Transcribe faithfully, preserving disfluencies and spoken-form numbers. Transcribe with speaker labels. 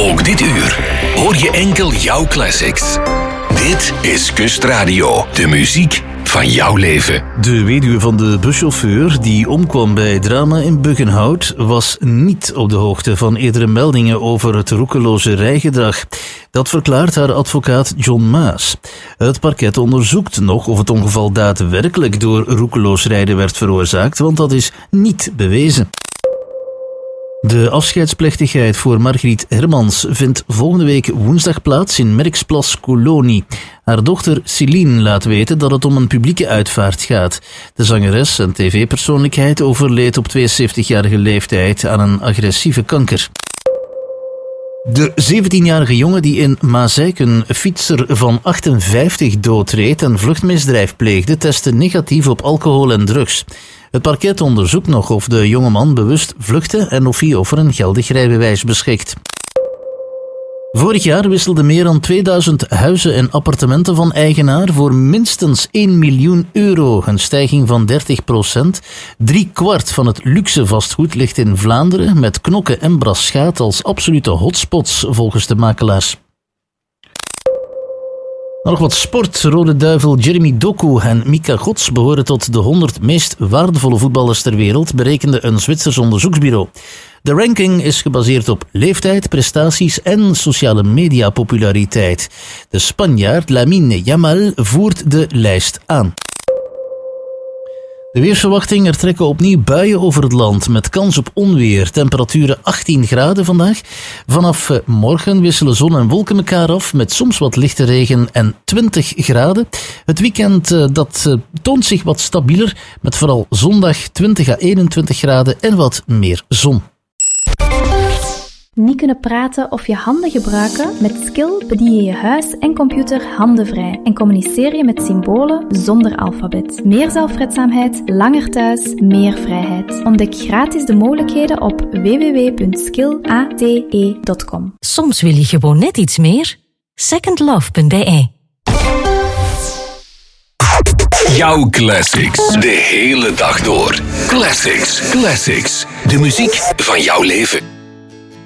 Speaker 1: Ook dit uur hoor je enkel jouw classics. Dit is Kustradio, de muziek van jouw leven.
Speaker 2: De weduwe van de buschauffeur die omkwam bij drama in Buggenhout was niet op de hoogte van eerdere meldingen over het roekeloze rijgedrag. Dat verklaart haar advocaat John Maas. Het parket onderzoekt nog of het ongeval daadwerkelijk door roekeloos rijden werd veroorzaakt, want dat is niet bewezen. De afscheidsplechtigheid voor Margriet Hermans vindt volgende week woensdag plaats in Merksplas Kolonie. Haar dochter Celine laat weten dat het om een publieke uitvaart gaat. De zangeres en tv-persoonlijkheid overleed op tweeënzeventigjarige leeftijd aan een agressieve kanker. De zeventienjarige jongen die in Mazeik een fietser van achtenvijftig doodreed en vluchtmisdrijf pleegde, testte negatief op alcohol en drugs. Het parket onderzoekt nog of de jongeman bewust vluchtte en of hij over een geldig rijbewijs beschikt. Vorig jaar wisselden meer dan tweeduizend huizen en appartementen van eigenaar voor minstens één miljoen euro. Een stijging van dertig procent. Drie kwart van het luxe vastgoed ligt in Vlaanderen, met Knokke en Braschaat als absolute hotspots volgens de makelaars. Nog wat sport. Rode Duivel Jeremy Doku en Mika Gods behoren tot de honderd meest waardevolle voetballers ter wereld, berekende een Zwitsers onderzoeksbureau. De ranking is gebaseerd op leeftijd, prestaties en sociale media populariteit. De Spanjaard Lamine Yamal voert de lijst aan. De weersverwachting: er trekken opnieuw buien over het land met kans op onweer. Temperaturen achttien graden vandaag. Vanaf morgen wisselen zon en wolken elkaar af met soms wat lichte regen en twintig graden. Het weekend dat toont zich wat stabieler met vooral zondag twintig à eenentwintig graden en wat meer zon.
Speaker 3: Niet kunnen praten of je handen gebruiken? Met Skill bedien je je huis en computer handenvrij en communiceer je met symbolen zonder alfabet. Meer zelfredzaamheid, langer thuis, meer vrijheid. Ontdek gratis de mogelijkheden op w w w punt skill a t e punt com.
Speaker 4: Soms wil je gewoon net iets meer. second love punt b e.
Speaker 1: Jouw classics, de hele dag door. Classics, classics, de muziek van jouw leven.